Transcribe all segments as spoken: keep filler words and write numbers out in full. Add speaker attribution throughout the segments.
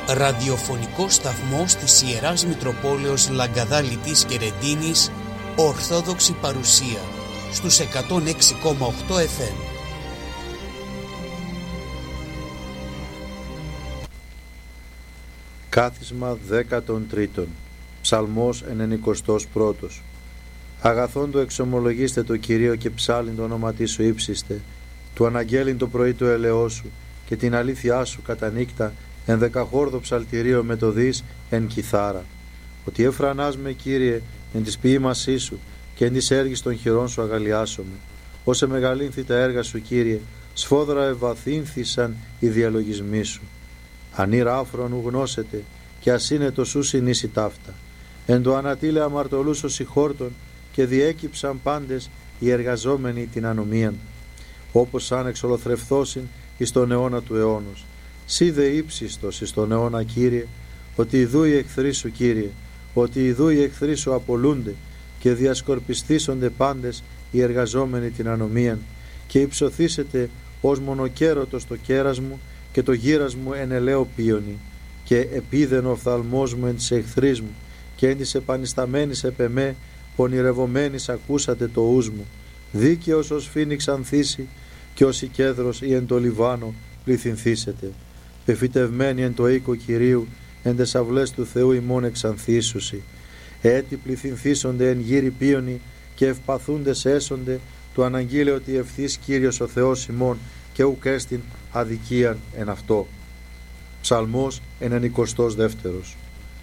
Speaker 1: ραδιοφωνικός σταθμός της Ιεράς Μητροπόλεως Λαγκαδάλητης και Ρεντίνης, Ορθόδοξη παρουσία, στους εκατόν έξι κόμμα οκτώ εφ εμ.
Speaker 2: Κάθισμα δέκατον τρίτον. Ψαλμός ενενηκοστός πρώτος. Αγαθόν το εξομολογήστε το Κυρίο και ψάλιν το όνοματί σου ύψιστε, του αναγγέλιν το πρωί του ελαιός σου και την αλήθειά σου κατά νύκτα εν δεκαχόρδο ψαλτηρίο με το δις εν κιθάρα. Ότι εφρανάς με Κύριε εν της ποίημασή σου και εν της έργης των χειρών σου αγαλιάσομαι. Όσε μεγαλύνθη τα έργα σου Κύριε, σφόδρα ευαθύνθησαν οι διαλογισμοί σου. Ανήρα άφρον ου γνώσετε και ασύνετο σου συνήσει ταύτα. Εν το ανατήλε αμαρτωλούς ο συγχόρτων και διέκυψαν πάντες οι εργαζόμενοι την ανομίαν. Όπως σαν εξολοθρευθώσιν εις τον αιώνα του αιώνος. Σύ δε ύψιστος εις τον αιώνα Κύριε, ότι ιδού οι εχθροί σου Κύριε, ότι ιδού οι εχθροί σου απολούνται και διασκορπιστήσονται πάντες οι εργαζόμενοι την ανομίαν και υψωθήσετε ως μονοκέρωτος το κέρας μου και το γύρας μου εν ελαίο πίονι και επίδεν ο οφθαλμός μου εν της εχθρής μου και εν της επανισταμένης επ' εμέ πονηρευομένης ακούσατε το ους μου. Δίκαιος ως φοίνιξ ανθίσει και ως η κέδρος ή εν το Λιβάνο πληθυνθήσετε. Πεφυτευμένοι εν το οίκο Κυρίου εν τες αυλές του Θεού ημών εξανθήσουσι. Έτι πληθυνθήσονται εν γύρι πίονι και ευπαθούντες έσονται του αναγγείλε ότι ευθύς Κύριος ο Θεός ημών και ουκ έστιν αδικίαν εν αυτό. Ψαλμός ενενηκοστός δεύτερος.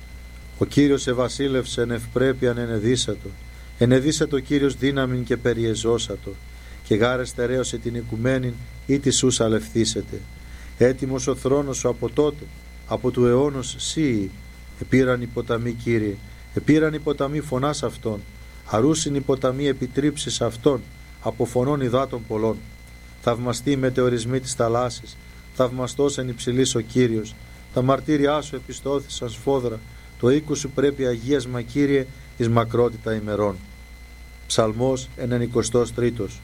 Speaker 2: Ο Κύριος εβασίλευσε εν ευπρέπειαν ενεδίσατο, ενεδίσατο Κύριος δύναμην και περιεζώσατο, και γάρε στερέωσε την οικουμένην ή τη σούς αλευθύσετε. Έτοιμος ο θρόνος σου από τότε, από του αιώνος σύοι, επήραν οι ποταμοί Κύριε, επήραν οι ποταμοί φωνάς αυτών, αρούσιν οι ποταμοί επιτρίψεις αυτών, από φωνών υδάτων πολλών. Θαυμαστοί οι μετεωρισμοί της θαλάσσης, θαυμαστός εν υψηλής ο Κύριος, τα μαρτύριά σου επιστώθησαν σφόδρα, το οίκου σου πρέπει αγίασμα Κύριε εις μακρότητα ημερών. Ψαλμός ενενηκοστός τρίτος.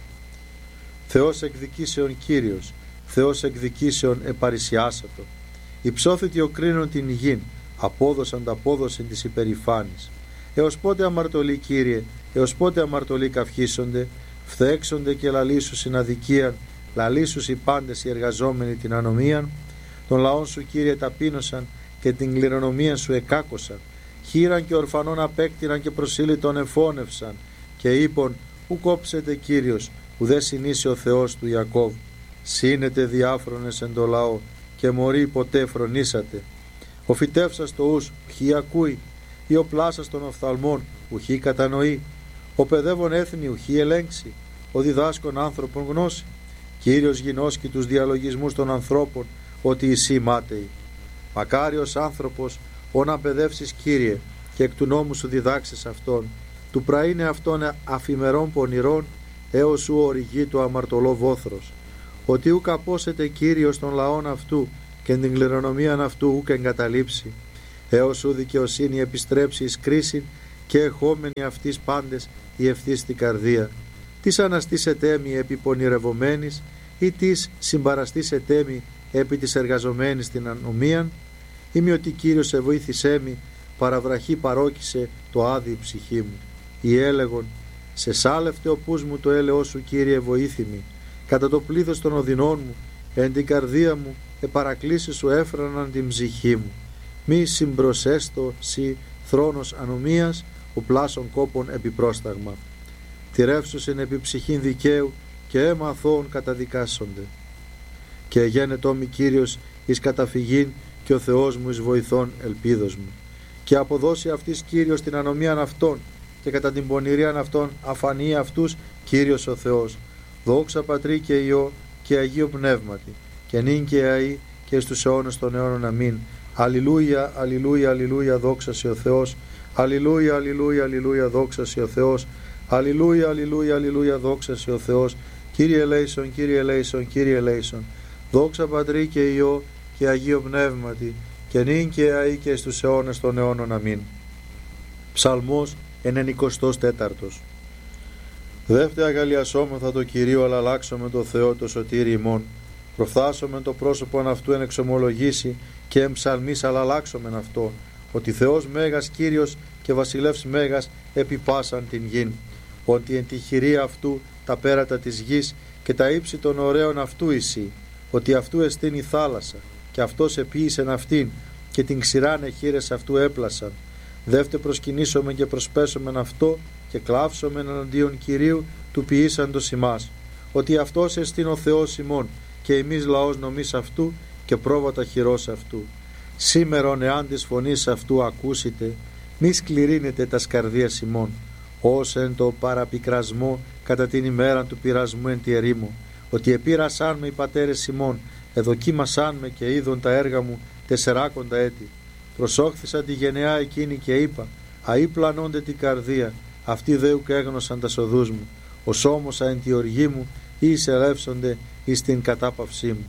Speaker 2: Θεός εκδικήσεων Κύριος, Θεός εκδικήσεων επαρισιάσατο. Υψώθητη ο κρίνων την γην, απόδωσαν τα απόδοσιν της υπερηφάνης. Έως πότε αμαρτωλοί Κύριε, έως πότε αμαρτωλοί καυχήσονται, φθέξονται και λαλήσους στην αδικίαν, λαλήσους οι πάντες οι εργαζόμενοι την ανομίαν. Των λαών σου Κύριε ταπείνωσαν και την κληρονομία σου εκάκωσαν. Χείραν και ορφανών απέκτηναν και προσήλυτον εφώνευσαν. Και είπον, ου κόψετε Κύριος, ουδέ συνήσει ο Θεός του Ιακώβ. Σύνετε διάφρονες εν το λαό και μωροί ποτέ φρονήσατε. Ο φυτεύσας το ους, ουχή ακούει, ή ο πλάσας των οφθαλμών, ουχή κατανοεί. Ο παιδεύων έθνη, ουχή ελέγξει, ο διδάσκων άνθρωπον γνώση. Κύριος γινώσκει τους διαλογισμούς των ανθρώπων, ότι εσύ μάταιοι. Μακάριος άνθρωπος, όν απαιδεύσεις Κύριε, και εκ του νόμου σου διδάξεις αυτόν, του πραήνε αυτόν αφημερών πονηρών, έως σου οριγεί το αμαρτωλό βόθρος. Ότι ουκ απόσετε Κύριος των λαών αυτού, και την κληρονομίαν αυτού ουκ εγκαταλείψει, έως σου δικαιοσύνη επιστρέψει εις κρίσιν, και εχόμενοι αυτής πάντες η ευθύς στην καρδία. Τις αναστήσετε μη επί πονηρευομένης, ή τις συμπαραστήσετε μη επί της εργαζομένης την ανομίαν, ή μη ότι Κύριος σε βοήθησέ μη, παραβραχή παρόκησε το άδει ψυχή μου. Ή έλεγον, σε σάλευτε ο πούς μου το έλεος σου Κύριε βοήθημη, κατά το πλήθος των οδυνών μου, εν την καρδία μου, επαρακλήσεις σου έφραναν την ψυχή μου. Μη συμπροσέστο σι θρόνος ανομίας, ο πλάσων κόπων επιπρόσταγμα. Τηρεύσουσιν επί ψυχήν δικαίου και αίμα αθώων καταδικάσονται. Και γένετό μη Κύριος εις καταφυγήν και ο Θεός μου εις βοηθών ελπίδος μου. Και αποδώσει αυτής Κύριος την ανομίαν αυτών και κατά την πονηρίαν αυτών αφανεί αυτούς Κύριος ο Θεός. Δόξα Πατρί και Υιό και Αγίο Πνεύματι και νυν και αεί και στους αιώνες των αιώνων αμήν. Αλληλούια, αλληλούια, αλληλούια, δόξα σε ο Θεός. Αλληλούια, αλληλούια, αλληλούια, δόξα σε ο Θεός. Αλληλούια, αλληλούια, αλληλούια, δόξα σε ο Θεός. Κύριε ελέησον, Κύριε ελέησον, Κύριε ελέησον. Δόξα Πατρί και Υιό και Αγίο Πνεύματι και νυν και αεί και στους αιώνες των αιώνων αμήν. Ψαλμός ενενηκοστός τέταρτος. Δεύτερα αγαλιασόμεθα το Κυρίο, αλλά αλλάξω με το Θεό το σωτήρι ημών. Προφθάσομεν το πρόσωπον αυτού εν εξομολογήσει και εμψαλμής αλλάξομεν αυτό, ότι Θεός Μέγας Κύριος και Βασιλεύς Μέγας επιπάσαν την γην, ότι εν τη χειρία αυτού τα πέρατα της γης και τα ύψη των ωραίων αυτού εισή, ότι αυτού εστίν η θάλασσα και αυτός επίησεν αυτήν και την ξηράν εχείρες αυτού έπλασαν. Δεύτε προσκυνήσομεν και προσπέσομεν αυτό και κλάψομεν εναντίον Κυρίου του ποιήσαντος ημάς, ότι αυτός εστίν ο Θεός ημών και εμείς λαός νομής αυτού και πρόβατα χειρός αυτού. Σήμερον εάν της φωνής αυτού ακούσετε, μη σκληρύνετε τα σκαρδίας ημών, ως εν το παραπικρασμό κατά την ημέρα του πειρασμού εν τη ερήμο, ότι επήρασάν με οι πατέρες ημών, εδοκίμασάν με και είδον τα έργα μου τεσσεράκοντα έτη. Προσόχθησα τη γενεά εκείνη και είπα, αεί πλανώνται την καρδία, αυτοί δέουκ έγνωσαν τα σοδούς μου, ως όμωσα εν τη οργή μου ή εισελεύσονται εις την κατάπαυσή μου.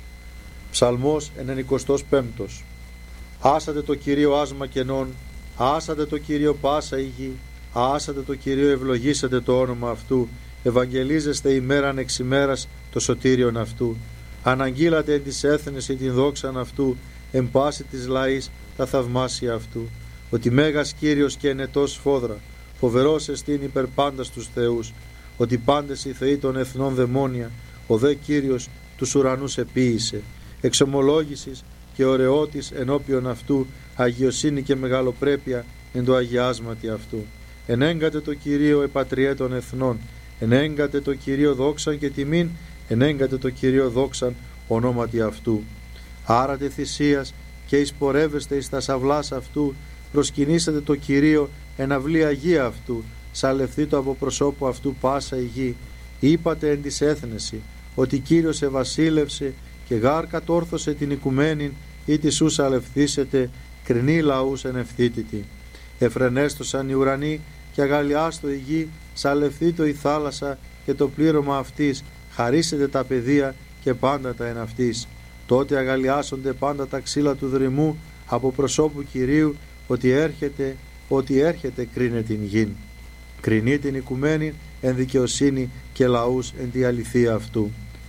Speaker 2: Ψαλμός ενενηκοστός πέμπτος. Άσατε το Κυρίο άσμα κενών, άσατε το Κυρίο πάσα η γη, άσατε το Κυρίο ευλογήσατε το όνομα αυτού, ευαγγελίζεστε ημέραν εξ ημέρας το σωτήριον αυτού. Αναγγείλατε εν της έθνης ή την δόξαν αυτού, εν πάση της λαής τα θαυμάσια αυτού. Ότι Μέγας Κύριος και ενετός σφόδρα, φοβερός εστίν υπερ πάντα στους θεούς, ότι πάντες οι θεοί των εθνών δαιμόνια, ο δε Κύριος τους ουρανούς επίησε. Εξομολόγησης και ωραιότης ενώπιον αυτού, αγιοσύνη και μεγαλοπρέπεια εν το αγιάσματι αυτού. Ενέγκατε το Κυρίο επατριέ των εθνών, ενέγκατε το Κυρίο δόξαν και τιμήν, ενέγκατε το Κυρίο δόξαν ονόματι αυτού. Άρατε θυσίας και εισπορεύεστε εις τα σαυλάς αυτού, προσκυνήσατε το Κυρίο εν αυλή αγία αυτού, σαλευθεί το από προσώπου αυτού πάσα η γη. Είπατε εν της έθνεση, ότι Κύριος ευασίλευσε και γάρ κατόρθωσε την οικουμένην, ή τη σου σαλευθήσετε, κρινή λαούς εν ευθύτητη. Εφρενέστοσαν οι ουρανοί και αγαλιάστο η γη, σαλευθεί το η θάλασσα και το πλήρωμα αυτής, χαρίσετε τα παιδεία και πάντα τα εν αυτής. Τότε αγαλιάσονται πάντα τα ξύλα του δρυμού από προσώπου Κυρίου, ότι έρχεται, ότι έρχεται κρίνε την γην. Κρινεί την οικουμένη εν δικαιοσύνη και λαούς εν τη αληθεία αυτού.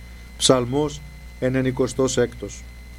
Speaker 2: Ψαλμός ενενηκοστός έκτος.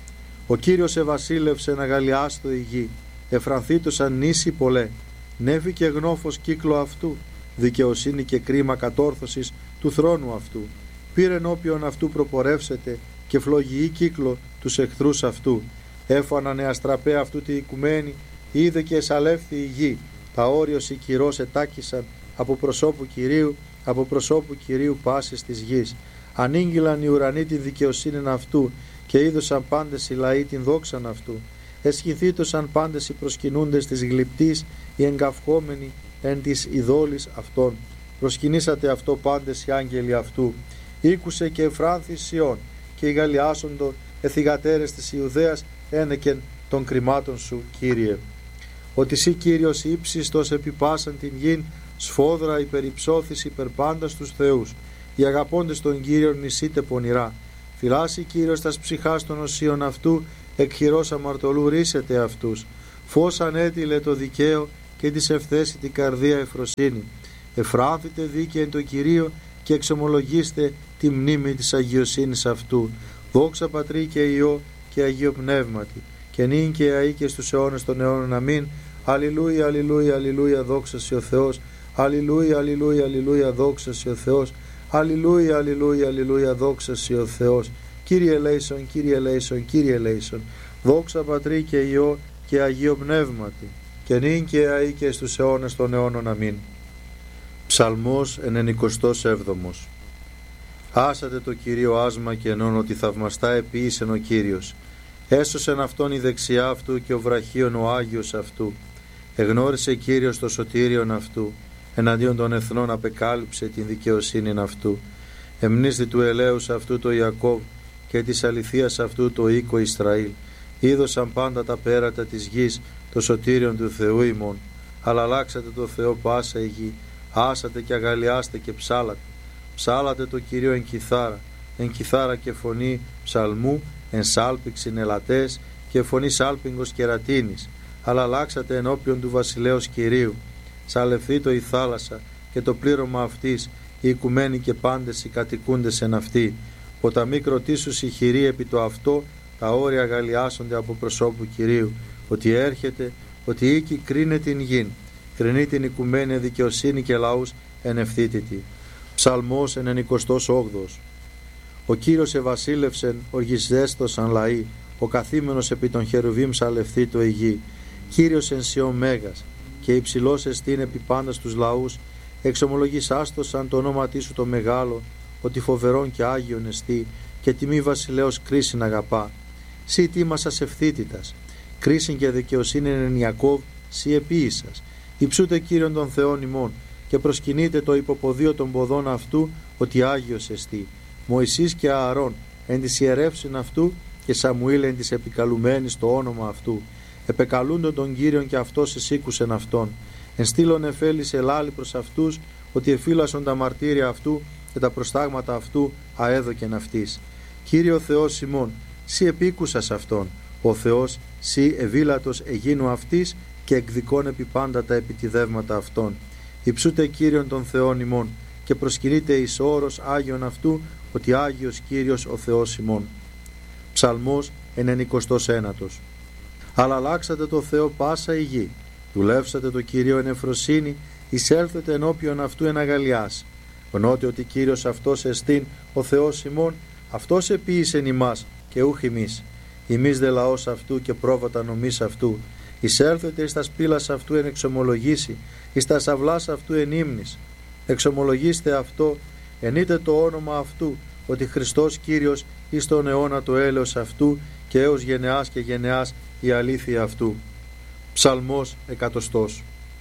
Speaker 2: Ο Κύριος ευασίλευσε να αγαλιάστο η γη, εφρανθήτωσαν νήσι πολλέ, νεύει και γνώφος κύκλο αυτού, δικαιοσύνη και κρίμα κατόρθωσης του θρόνου αυτού. Πήρε όποιον αυτού προπορεύσετε και φλογιή κύκλο τους εχθρούς αυτού. Έφανανε αστραπέ αυτού τη οικουμένη, είδε και εσαλεύθη η γη. Τα όριος οι κυρός ετάκησαν από προσώπου Κυρίου, από προσώπου Κυρίου πάσης της γης. Ανήγγυλαν οι ουρανοί την δικαιοσύνη αυτού και είδωσαν πάντες οι λαοί την δόξαν αυτού. Εσχυνθήτωσαν πάντες οι προσκυνούντες της γλυπτής, οι εγκαυχόμενοι εν της ειδόλης αυτών. Προσκυνήσατε αυτό πάντες οι άγγελοι αυτού. Ήκουσε και εφράνθη Σιών και οι γαλλιάσοντο εθιγατέρες της Ιουδαίας ένεκεν των κρυμάτων σου, Κύριε. Ότι σύ Κύριος ύψιστος επιπάσαν την γην, σφόδρα υπερυψώθης υπερπάντα στους θεούς. Οι αγαπώντες των Κύριων νησίτε πονηρά. Φυλάσσει Κύριος τας ψυχάς των οσίων αυτού, εκχειρός αμαρτωλού ρίσετε αυτούς. Φως ανέτειλε το δικαίο και της ευθέσει την καρδία ευφροσύνη. Εφράνθητε δίκαιεν το Κυρίο και εξομολογήστε τη μνήμη της αγιοσύνης αυτού. Δόξα Πατρί και Υιό και Αγίο Πνεύματι, και νυν και αεί και στους αιώνες των αιώνων. Αμήν. Αλληλούια, αλληλούια, αλληλούια, δόξα σοι ο Θεός. Αλληλούια, αλληλούια, αλληλούια, δόξα σοι ο Θεός. Αλληλούια, αλληλούια, αλληλούια, δόξα σοι ο Θεός. Κύριε ελέησον, Κύριε ελέησον, Κύριε ελέησον. Δόξα Πατρί και Υιό και Αγίο Πνεύματι, και νυν και αεί και στους αιώνες των αιώνων. Αμήν. Ψαλμός ενενηκοστός έβδομος. Άσατε το Κυρίο άσμα κενών, ότι θαυμαστά επίησεν ο Κύριος. Έσωσεν αυτόν η δεξιά αυτού και ο βραχίον ο Άγιος αυτού. Εγνώρισε Κύριος το σωτήριον αυτού, εναντίον των εθνών απεκάλυψε την δικαιοσύνη αυτού. Εμνίστη του ελέους αυτού το Ιακώβ και της αληθείας αυτού το οίκο Ισραήλ. Είδωσαν πάντα τα πέρατα της γης το σωτήριον του Θεού ημών. Αλλά αλλάξατε το Θεό πάσα η γη, άσατε και αγαλιάστε και ψάλατε. Ψάλατε το Κυρίο εν κιθάρα, εν κιθάρα και φωνή ψαλμού, εν σάλπιξιν ελατές και φωνή σάλπιγγος κερατίνης. Αλλά αλλάξατε ενώπιον του βασιλέως Κυρίου. Σαλευθεί το η θάλασσα και το πλήρωμα αυτής, οι οικουμένοι και πάντες οι κατοικούντες εν αυτή. Ποταμοί κροτήσουσι χειρή επί το αυτό, τα όρια αγαλιάσονται από προσώπου Κυρίου, ότι έρχεται, ότι οίκη κρίνε την γην, κρινεί την οικουμένη δικαιοσύνη και λαούς εν ευθύτητη. Ψαλμός ενενηκοστός όγδοος. Ο Κύριος ευασίλευσεν, οργισδέστοσαν λαοί, ο καθήμενος επί των χερουβίμ σαλευθεί το η γη. Κύριος εν Σιών μέγας, και υψηλός εστίν επί πάντα τους λαούς, εξομολογήσαστοσαν το όνομά σου το μεγάλο, ότι φοβερόν και άγιον εστί, και τιμή βασιλέως κρίσιν αγαπά. Σύ τίμασας ευθύτητας, κρίσιν και δικαιοσύνη εν Ιακώβ, σύ επίησας. Υψούτε Κύριον των Θεών ημών, και προσκυνείτε το υποποδίο των ποδών αυτού, ότι άγιος εστί. Μωυσής και Ααρών εν της ιερεύσιν αυτού, και Σαμουήλ εν της επικαλουμένης το όνομα αυτού. Επεκαλούντον τον Κύριον, και αυτός εισήκουσεν αυτόν. Εν στήλων εφέλης ελάλη προς αυτούς, ότι εφύλασον τα μαρτύρια αυτού και τα προστάγματα αυτού αέδοκεν αυτής. Κύριο Θεός ημών, σύ επίκουσας αυτόν, ο Θεός σύ ευήλατος εγίνου αυτής, και εκδικών επί πάντα τα επιτιδεύματα αυτών. Υψούτε Κύριον των Θεών ημών, και προσκυνείτε εις όρος Άγιον αυτού, ότι Άγιος Κύριος ο Θεός ημών. Ψαλμός ενενηκοστός ένατος. Αλλά αλλάξατε το Θεό πάσα η γη, δουλεύσατε το Κύριο εν ευφροσύνη, εισέλθετε ενώπιον αυτού εν αγαλιάς. Γνώτε ότι Κύριος αυτός εστίν ο Θεός ημών, αυτός επίησεν ημάς και ούχ ημείς. Ημείς δε λαός αυτού και πρόβατα νομής αυτού. Εισέλθετε εις τα σπήλας αυτού εν εξομολογήσει, εις τα σαυλάς αυτού εν ύμνης. Εξομολογήστε αυτό, ενείτε το όνομα αυτού, ότι Χριστός Κύριος εις τον αιώνα το έλεος αυτού, και έως γενεάς και γενεάς η αλήθεια αυτού. Ψαλμός εκατοστός.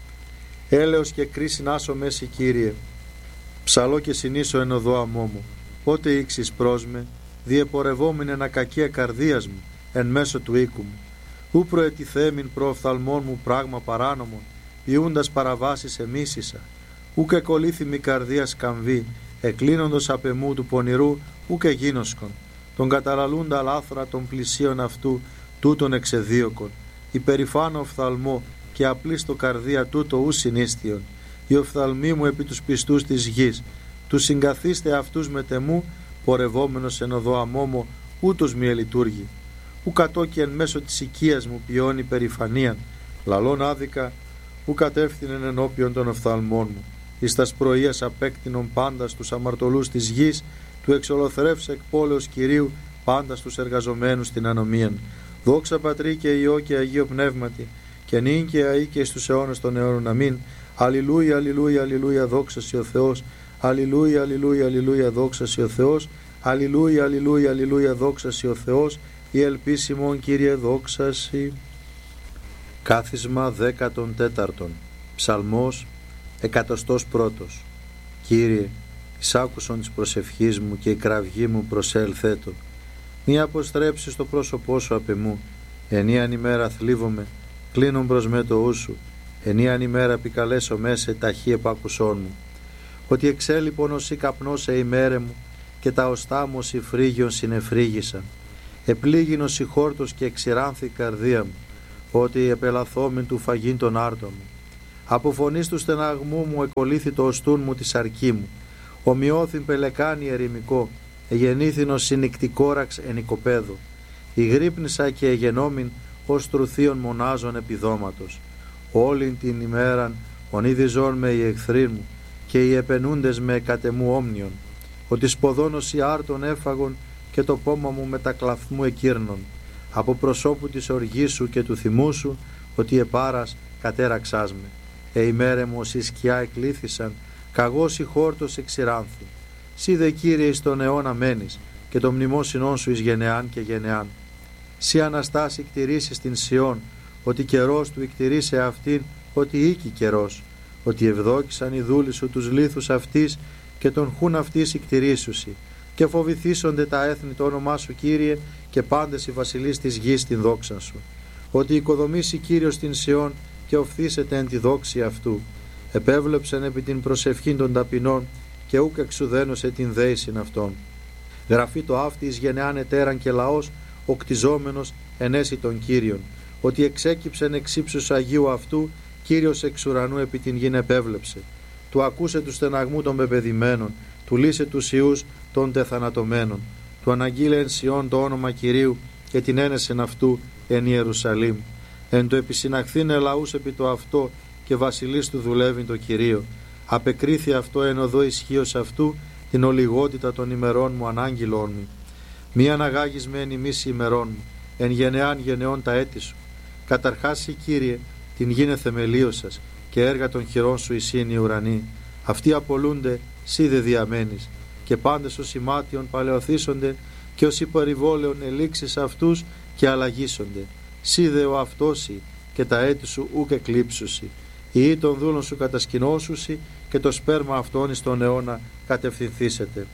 Speaker 2: Έλεος και κρίσιν άσο μέση Κύριε, ψαλώ και συνήσω εν οδό αμόμου. Πότε ήξεις προς με, διεπορευόμην εν ακακία καρδίας μου, εν μέσω του οίκου μου. Ού προετιθέμην προοφθαλμών μου πράγμα παράνομον, ποιούντας παραβάσεις εμίσησα. Ού και κολλήθη καρδία σκαμβή, εκλίνοντος απ' εμού του πονηρού, ού και γίνοσκον. Τον καταλαλούντα λάθρα των πλησίων αυτού, τούτον εξεδίωκον. Υπερηφάνω οφθαλμό και απλή στο καρδία τούτο ου συνίστιον. Οι οφθαλμοί μου επί τους πιστούς της γης, τους συγκαθίστε αυτούς με τεμού, πορευόμενος εν οδό αμόμο, ούτως μη ελειτουργεί. Ου κατόκι εν μέσω της οικίας μου ποιώνει περηφανίαν, λαλών άδικα, ου κατεύθυνεν ενώπιον των οφθαλμών μου. Εις τας πρωίας απέκτηνον πάντα στους αμαρτωλούς της γης, του εξολοθρεύσε εκ πόλεως Κυρίου πάντα στους εργαζομένους την ανομίαν. Δόξα Πατρί και Υιό και Αγίο Πνεύματι, και νυν και αεί και στους αιώνες των αιώνων. Αμήν. Αλληλούια, αλληλούια, αλληλούια, δόξα σοι ο Θεός. Αλληλούια, αλληλούια, αλληλούια, δόξα σοι ο Θεός. Αλληλούια, αλληλούια, αλληλούια, δόξα σοι ο Θεός. Η ελπίσιμον Κύριε δόξα σοι. Κάθισμα δέκατον τέταρτον. Ψαλμός εκατοστός πρώτος. Κύριε, εισάκουσον της προσευχής μου και η κραυγή μου προσέλθέτο. Μη αποστρέψεις το πρόσωπό σου απ' εμού. Ενίαν ημέρα θλίβομαι, κλείνουν προς με το ου σου. Ενίαν ημέρα επικαλέσω μέσα ταχύ επάκουσόν μου. Ότι εξέλιπον ως ή καπνός σε ημέρε μου, και τα οστά μου ως η φρύγιον συνεφρύγησαν. Επλήγινος η χόρτος και εξηράνθη η καρδία μου, ότι επελαθόμην του φαγήν τον άρτο μου. Από φωνής του στεναγμού μου εκολύθη το οστούν μου τη σαρκή μου. Ομοιώθην πελεκάνη ερημικό, εγεννήθην συνικτικόραξ εν οικοπαίδο. Ηγρύπνησα και εγενόμην ως τρουθείων μονάζων επιδόματος. Όλην την ημέραν ονείδιζόν με οι εχθροί μου, και οι επενούντες με κατεμού όμνιον. Ότι σποδόνος οι άρτων έφαγον, και το πόμα μου με τα κλαθμού εκύρνων. Από προσώπου της οργής σου και του θυμού σου, ότι επάρας κατέραξάς με. Ε ημέρε μου ως η σκιά εκλήθησαν, καγός η χόρτος εξηράνθη. Σύ δε Κύριε εις τον αιώνα μένεις, και το μνημόσυνόν σου εις γενεάν και γενεάν. Σύ Αναστάση κτηρήσεις την Σιών, ότι καιρός του εκτηρήσε αυτήν, ότι οίκη καιρός. Ότι ευδόκησαν οι δούλοι σου τους λίθους αυτής, και τον χούν αυτής εκτηρήσουσι. Και φοβηθήσονται τα έθνη το όνομά σου Κύριε, και πάντες οι βασιλείς της γης την δόξα σου. Ότι οικοδομήσει Κύριος την Σιών, και οφθήσεται εν τη δόξη αυτού. Επέβλεψεν επί την προσευχήν των ταπεινών, και ούκ εξουδένωσε την δέησιν αυτών. Γραφεί το αύτη εις γενεάν ετέραν και λαός, ο κτιζόμενος ενέσει των Κύριων. Ότι εξέκυψεν εξ ύψους Αγίου αυτού, Κύριος εξ ουρανού επί την γην επέβλεψε. Του ακούσε του στεναγμού των πεπεδημένων, του λύσε τους ιούς των τεθανατωμένων. του αναγγείλε εν Σιών το όνομα Κυρίου και την ένεσεν αυτού εν Ιερουσαλήμ. Εν το επισυναχθήνε λαούς επί το αυτό και βασιλείς του δουλεύει το Κυρίο. Απεκρίθη αυτό εν οδό ισχύος αυτού την ολιγότητα των ημερών μου ανάγγειλόν μου. Μη αναγάγεις με εν ημίση ημερών μου, εν γενεάν γενεών τα έτη σου. Καταρχάς, Κύριε, την γίνε θεμελίος σας και έργα των χειρών σου εισήν οι ουρανοί. Αυτοί απολούνται, σύ δε διαμένεις, και πάντες ως ημάτιον παλαιοθήσονται και ως υπερηβόλαιον ελήξεις αυτούς και αλλαγήσονται. Σύ δε ο αυτόσι και τα έτη σου ούκ εκλείψουσι. Οι ή των δούλων σου κατασκηνώσουσι και το σπέρμα αυτών εις τον αιώνα κατευθυνθήσετε.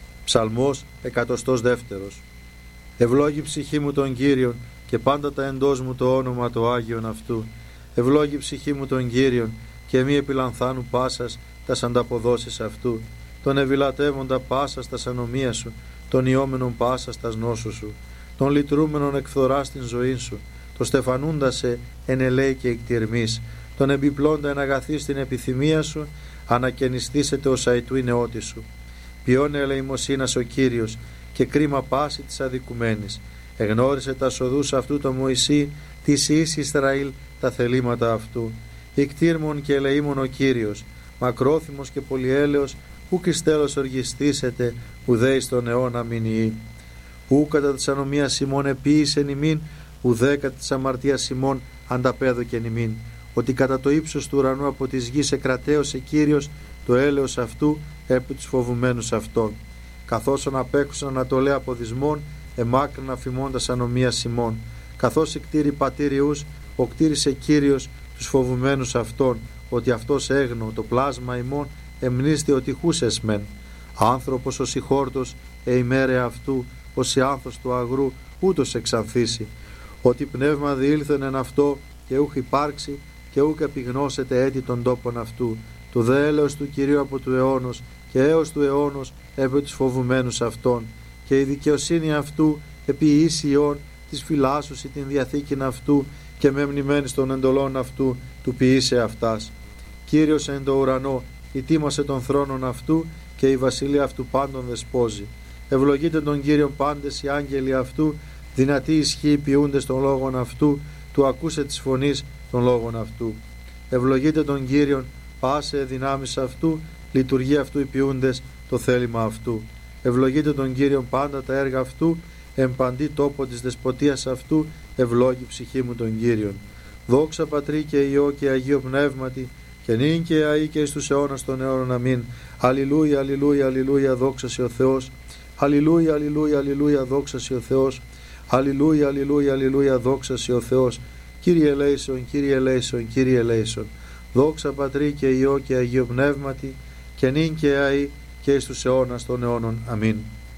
Speaker 2: Ψαλμός εκατοστός δεύτερος. Ευλόγη ψυχή μου τον Κύριον και πάντα τα εντός μου το όνομα το Άγιον αυτού. Ευλόγη ψυχή μου τον Κύριον και μη επιλανθάνου πάσας τας ανταποδόσεις αυτού. Τον ευηλατεύοντα πάσας τας ανομία σου, τον ιόμενον πάσας τας νόσου σου, τον λυτρούμενον εκφθοράς στην ζωή σου, το στεφανούντα σε εν ελέη και εκτιρμής, τον επιπλώντα εν αγαθή στην επιθυμία σου, ανακαινιστήσετε ως αητού η νεότη σου. Ποιόν ελεημοσύνας ο Κύριος και κρίμα πάση της αδικουμένης. Εγνώρισε τα σοδούς αυτού το Μωυσή, της εις Ισραήλ τα θελήματα αυτού. Ικτήρμον και ελεήμον ο Κύριος, μακρόθυμος και πολυέλεος, ουκ εις τέλος οργιστήσετε, ουδέ εις τον αιώνα μηνιή. Ου κατά της ανομίας ημών επίησεν ημίν, ουδέ κατά της αμαρτίας ημών ανταπέδοκεν ημίν. Ότι κατά το ύψος του ουρανού από της γης εκρατέωσε Κύριος το έλεος αυτού επί τους φοβουμένους αυτών. Καθώς απέχουσαν ανατολέ από δυσμών, εμάκρυνα αφημώντας ανομίας ημών. Καθώς εκτήρη πατήριους, οκτήρισε Κύριος τους φοβουμένους αυτών, ότι αυτός έγνω το πλάσμα ημών εμνίστη ότι χούσες μεν. Άνθρωπος ως η χόρτος, ε ημέρε αυτού, ως η άνθος του αγρού, ούτως εξανθήσει. Ότι πνεύμα διήλθεν εν αυτό και ούχ υπάρξει και ούκ επιγνώσετε έτη των τόπων αυτού. Το δε έλεος του Κυρίου από του αιώνος και έως του αιώνος επί τους φοβουμένους αυτών. Και η δικαιοσύνη αυτού επί ίσιον της φυλάσσουσι την διαθήκην αυτού και μεμνημένης των εντολών αυτού του ποιήσε αυτάς. Κύριος εν το ουρανό ητήμασε τον θρόνον αυτού και η βασιλεία αυτού πάντων δεσπόζει. Ευλογείτε τον Κύριον πάντες οι άγγελοι αυτού, δυνατοί ισχύοι ποιούντες των λόγων αυτού, του ακούσε της φωνής των λόγων αυτού. Ευλογείτε τον Κύριον πάσε δυνάμεις αυτού, λειτουργεί αυτού οι ποιούντες το θέλημα αυτού. Ευλογείτε τον Κύριον πάντα τα έργα αυτού, εν παντή τόπο της δεσποτείας αυτού, ευλόγη ψυχή μου τον Κύριον. Δόξα Πατρί και Υιό και Αγίο Πνεύματι, και νυν και αεί και εις τους αιώνας των αιώνων αμήν. Αλληλούια, αλληλούια, αλληλούια, δόξα σε ο Θεός. Αλληλούια, αλληλούια, αλληλούια, δόξα σε ο Θεός. Αλληλούια, αλληλούια, αλληλούια, δόξα σε ο Θεός. Κύριε ελέησον, Κύριε ελέησον, Κύριε ελέησον. Δόξα Πατρί και Υιό και Αγίο Πνεύματι, και νυν και αεί και εις τους αιώνας των αιώνων αμήν.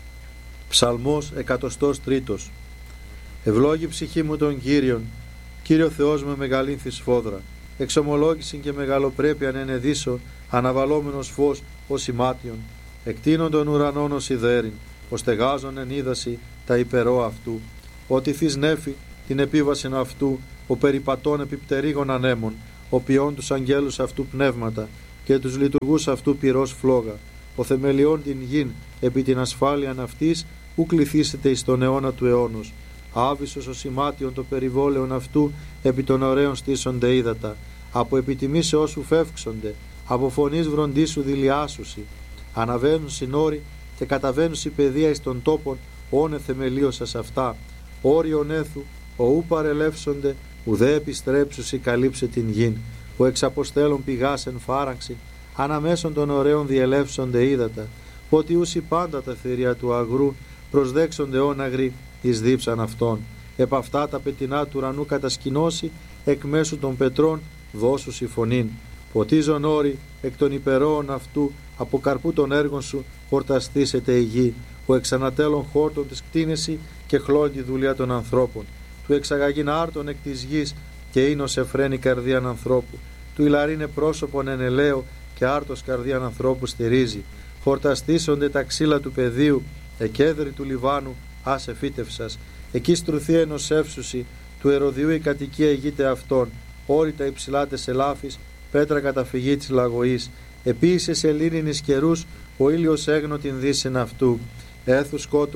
Speaker 2: Ψαλμός εκατοστός τρίτος. Ευλόγη ψυχή μου τον Κύριον, Κύριο Θεός με μεγαλύνθη σφόδρα. Εξομολόγησιν και μεγαλοπρέπειαν ενεδίσω, αναβαλόμενος φως ως ημάτιον. Εκτείνον των ουρανών ως ιδέριν, ως στεγάζον εν είδαση τα υπερό αυτού. Ότι θείς νέφη την επίβασιν αυτού, ο περιπατών επιπτερίγων ανέμων, ο ποιών τους αγγέλους αυτού πνεύματα και τους λειτουργούς αυτού πυρός φλόγα. Ο θεμελιών την γην επί την ασφάλειαν αυτής, ου κληθήσετε εις τον αιώνα του αιώνος. Άβυσος ο σημάτιον το περιβόλαιον αυτού, επί των ωραίων στήσονται ύδατα. Από επιτιμήσεώς σου φεύξονται, από φωνής βροντίσου δηλιάσουσι. Αναβαίνουν συνόροι και καταβαίνουν η παιδεία εις των τόπων, όνε θεμελίωσας αυτά. Όριον έθου, ο ου παρελεύσονται, ουδέ επιστρέψουσι καλύψε την γην. Ο εξαποστέλων πηγάς εν φάραγξη, αναμέσων των ωραίων διελεύσονται ύδατα. Ότι ούσι πάντα τα θηρία του αγρού, προσδέξονται όναγροι εις δίψαν αυτών. Επ' αυτά τα πετεινά του ουρανού κατασκηνώσει, εκ μέσου των πετρών δώσουσι φωνήν. Ποτίζον όρη εκ των υπερώων αυτού, από καρπού των έργων σου χορταστήσεται η γη. Ο εξανατέλων χόρτων της κτίνεση και χλώνει τη δουλειά των ανθρώπων. Του εξαγαγήν άρτων εκ της γης και ίνος εφραίνει καρδίαν ανθρώπου. Του ηλαρίνε πρόσωπον εν ελαίο και άρτος καρδίαν ανθρώπου στηρίζει. Χορταστήσονται τα ξύλα του πεδίου, εκέδρη του Λιβάνου άσε φύτευσας. Εκεί στρουθεί ενός εύσουσι, του ερωδιού η κατοικία ηγείται αυτών. Όρητα υψηλάτε ελάφης, πέτρα καταφυγή της λαγωής. Επίησε σε λίνινης καιρούς, ο ήλιος έγνω την δύσιν αυτού. Έθου σκότος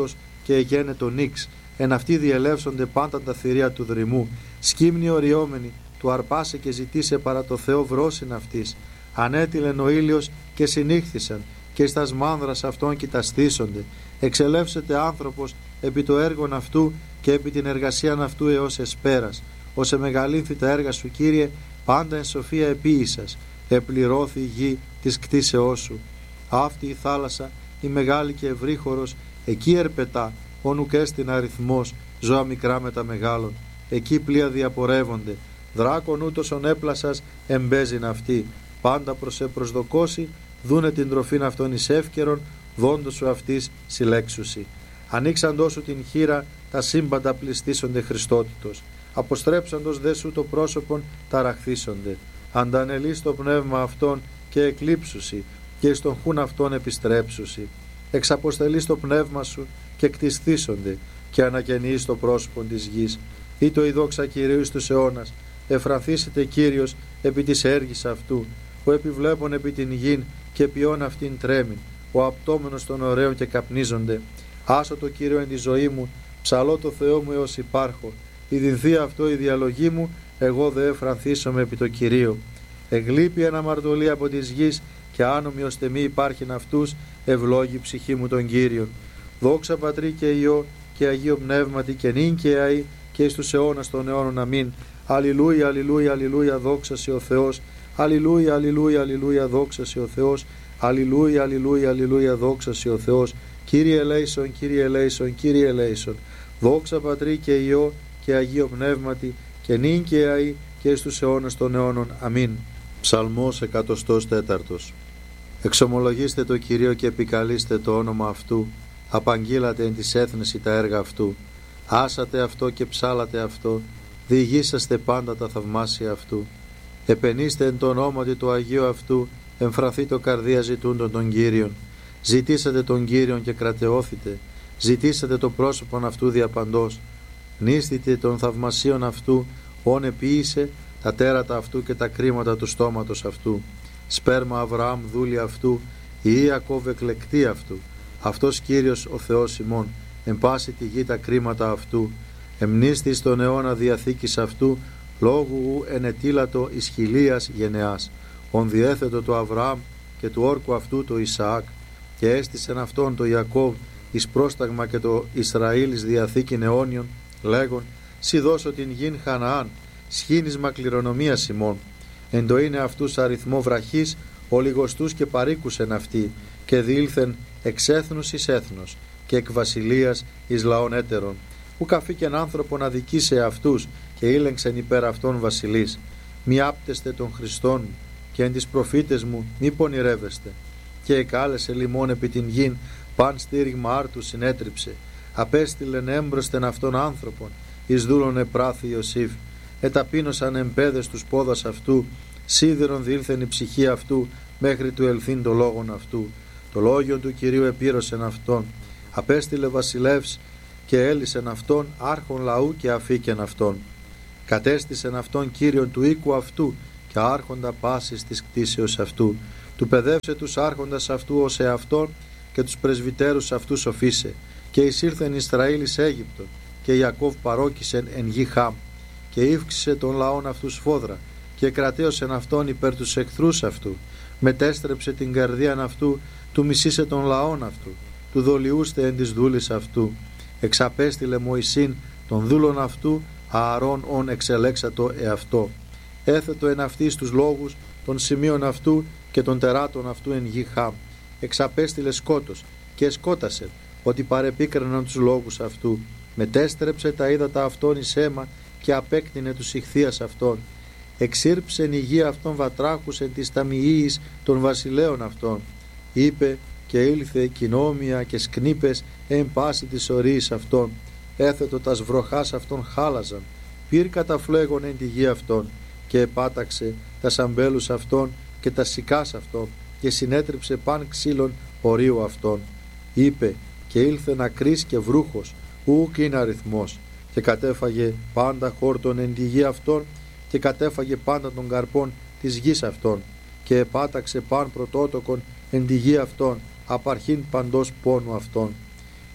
Speaker 2: και εγένε το νίξ, εν αυτοί διελεύσονται πάντα τα θηρία του δρυμού, σκύμνη οριόμενη, του αρπάσε και ζητήσε παρά το Θεό βρόσιν αυτής, ανέτειλεν ο ήλιος και συνήχθησαν, και εις τας μάνδρας αυτών κοιταστήσονται, εξελεύσεται άνθρωπος επί το έργον αυτού και επί την εργασίαν αυτού έως εσπέρας, ως εμεγαλύνθη τα έργα σου, Κύριε, πάντα εν σοφία επίησας, επληρώθη η γη της κτίσεώς σου. Αυτή η θάλασσα, η μεγάλη και ευρύχωρος, εκεί ερπετά, όνουκ έστιν αριθμός, ζώα μικρά με τα μεγάλων, εκεί πλοία διαπορεύονται, δράκον ούτως έπλασας εμπέζειν αυτή, πάντα προς επροσδοκώσει, δούνε την τροφήν αυτών εις εύκαιρον, δόντος σου αυτής συλλέξουσι. Ανοίξαντός σου την χείρα, τα σύμπαντα πληστήσονται Χριστότητος, αποστρέψαντος δε σου το πρόσωπον ταραχθήσονται, αντανελείς το πνεύμα αυτών και εκλείψουσι, και εις τον χούν αυτών επιστρέψουσι. Εξαποστελείς το πνεύμα σου και κτισθήσονται, και ανακαινείς το πρόσωπον της γης. Ή το η δόξα Κυρίου εις τους αιώνας, εφρανθήσεται Κύριος επί της έργης αυτού, ο επιβλέπων επί την γην και ποιόν αυτήν τρέμην, ο απτόμενος των ωραίων και καπνίζονται. Άσο το Κύριο εν τη ζωή μου, ψαλώ το Θεό μου έως υπάρχω. Η δινθεί αυτό η διαλογή μου, εγώ δε εφρανθήσομαι επί το Κυρίο. Εγλείπει αναμαρτωλή από της γης, και άνομοι ώστε μη υπάρχειν αυτούς, ευλόγη ψυχή μου τον Κύριον. Δόξα Πατρί και Υιό και Αγίο Πνεύματι, και νυν και αεί και εις τους αιώνας των αιώνων. Αμήν. Αλληλούια, αλληλούια, αλληλούια, δόξα σε ο Θεός. Αλληλούια, αλληλούια, αλληλούια, δόξα σε ο Θεός. Αλληλούια, αλληλούια, αλληλούια, δόξα σε ο Θεός. Κύριε ελέησον, Κύριε ελέησον, Κύριε ελέησον. Δόξα Πατρί και Υιό και Αγίο Πνεύματι, και νυν και αεί και εις τους αιώνας των αιώνων. Αμήν. Ψαλμός εκατοστός τέταρτος. Εξομολογήστε το Κυρίο και επικαλείστε το όνομα αυτού, απαγγείλατε εν της έθνεση τα έργα αυτού, άσατε αυτό και ψάλατε αυτό, διηγήσαστε πάντα τα θαυμάσια αυτού. Επενήστε εν το ονόματι του Αγίου αυτού, εμφραθεί το καρδία ζητούντων των Κύριων. Ζητήσατε τον Κύριον και κρατεώθητε, ζητήσατε το πρόσωπον αυτού διαπαντός. Νίστητε των θαυμασίων αυτού, όν επίησε τα τέρατα αυτού και τα κρίματα του στόματος αυτού. Σπέρμα Αβραάμ δούλη αυτού, η Ιακώβ εκλεκτή αυτού. Αυτός Κύριος ο Θεός ημών, εν πάση τη γη τα κρίματα αυτού. Εμνίστη στον αιώνα διαθήκης αυτού, λόγου ου ενετήλατο εις χιλίας γενεάς. Ον διέθετο το Αβραάμ και του όρκου αυτού το Ισαάκ, και έστησεν αυτόν το Ιακώβ εις πρόσταγμα και το Ισραήλ εις διαθήκην αιώνιον, λέγον, σι δώσω την γην Χαναάν, σχήνισμα κληρονομίας ημών. Εν το είναι αυτούς αριθμό βραχής, ολιγοστούς και παρήκουσεν αυτοί, και διήλθεν εξ έθνους εις έθνος, και εκ βασιλείας εις λαών έτερων. Ουκ αφήκεν άνθρωπον αδικήσε αυτούς, και ήλεγξεν υπέρ αυτών βασιλείς. Μη άπτεστε των Χριστών μου, και εν τις προφήτες μου μη πονηρεύεστε. Και εκάλεσε λιμών επί την γην, παν στήριγμα άρτου συνέτριψε. Απέστειλεν έμπροσθεν αυτών άνθρωπον, εις δούλων επράθη Ιωσήφ. Εταπείνωσαν εμπέδες τους πόδας αυτού, σίδερον διήλθεν η ψυχή αυτού, μέχρι του ελθύν το λόγον αυτού. Το λόγιον του Κυρίου επήρωσεν αυτόν. Απέστειλε βασιλεύς και έλυσεν αυτόν, άρχον λαού και αφήκεν αυτόν. Κατέστησεν αυτόν Κύριον του οίκου αυτού, και άρχοντα πάσης της κτίσεως αυτού. Του παιδεύσε τους άρχοντας αυτού ως εαυτόν, και τους πρεσβυτέρους αυτού σοφίσε. Και εισήλθεν Ισραήλ εις Αίγυπτον, και Ιακώβ παρόκησεν εν γη Χάμ. Και ύφξησε των λαών αυτού σφόδρα, και κρατέωσεν αυτόν υπέρ τους εχθρούς αυτού. Μετέστρεψε την καρδίαν αυτού, του μισήσε των λαών αυτού, του δολιούστε εν της δούλης αυτού. Εξαπέστειλε Μωυσήν των δούλων αυτού, Ααρών ον εξελέξατο εαυτό. Έθετο εν αυτής τους λόγους των σημείων αυτού και των τεράτων αυτού εν γη Χάμ. Εξαπέστειλε σκότος και σκότασε, ότι παρεπίκραναν τους λόγους αυτού. Μετέστρεψε τα ύδατα αυτών εις αίμα, και απέκτηνε τους ηχθείας αυτών. Εξήρψεν η γη αυτών βατράχους εν της ταμιείας των βασιλέων αυτών. Είπε και ήλθε κοινόμια και σκνήπες εν πάση της ορίης αυτών. Έθετο τας βροχάς αυτών χάλαζαν. Πήρ καταφλέγον εν τη γη αυτών, και επάταξε τα σαμπέλους αυτών και τα σικάς αυτών, και συνέτριψε παν ξύλων ορίου αυτών. Είπε και ήλθε ακρής και βρούχος, ούκ είναι αριθμός, και κατέφαγε πάντα χόρτον εν τη γη αυτών, και κατέφαγε πάντα των καρπών της γης αυτών, και επάταξε παν πρωτότοκον εν τη γη αυτών, απαρχήν παντός πόνου αυτών.